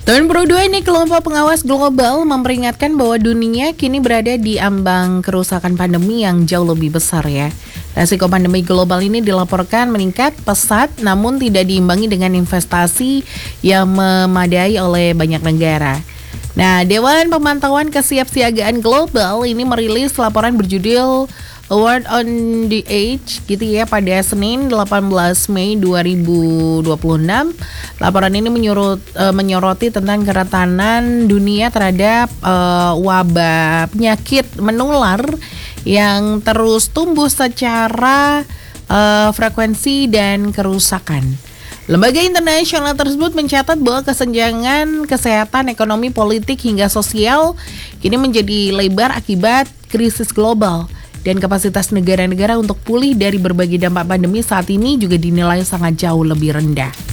Tahun Pro 2 ini kelompok pengawas global memperingatkan bahwa dunia kini berada di ambang kerusakan pandemi yang jauh lebih besar ya. Resiko pandemi global ini dilaporkan meningkat pesat namun tidak diimbangi dengan investasi yang memadai oleh banyak negara. Nah, Dewan Pemantauan Kesiapsiagaan Global ini merilis laporan berjudul Award on the Age gitu ya pada Senin 18 Mei 2026. Laporan ini menyoroti tentang kerentanan dunia terhadap wabah penyakit menular yang terus tumbuh secara frekuensi dan kerusakan. Lembaga internasional tersebut mencatat bahwa kesenjangan kesehatan, ekonomi, politik hingga sosial kini menjadi lebar akibat krisis global. Dan kapasitas negara-negara untuk pulih dari berbagai dampak pandemi saat ini juga dinilai sangat jauh lebih rendah.